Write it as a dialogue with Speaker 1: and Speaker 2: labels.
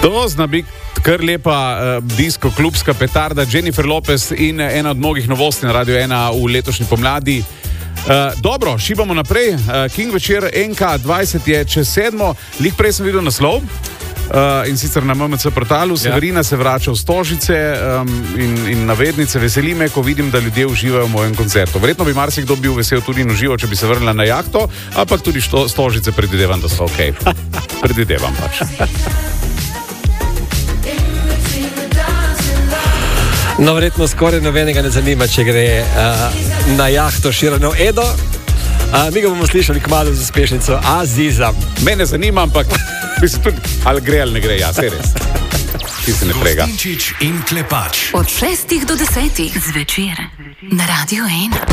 Speaker 1: To zna biti kar lepa disko-klubska petarda Jennifer Lopez in ena od mnogih novosti na Radio 1 v letošnji pomladi. Dobro, šibamo naprej. King večer NK 20 je čez 7. Lih prej sem videl naslov in sicer na MMC portalu. Severina se vrača v Stožice in navednice. Veseli me, ko vidim, da ljudje uživajo v mojem koncertu. Verjetno bi marsikdo bil vesel tudi in užival, če bi se vrnila na jahto, ampak tudi Stožice predvidevam, da so ok. Predvidevam pač.
Speaker 2: No, verjetno skoraj nobenega ne zanima, če gre na jahto Širano Edo. Mi ga bomo slišali kmalu z uspešnico Aziza.
Speaker 1: Mene zanima, ampak mislim tudi, ali gre ali ne gre, ja, se res. Čisto ne prega.
Speaker 3: Gostinčič in Klepač.
Speaker 4: Od 6 do 10 zvečer na Radio 1.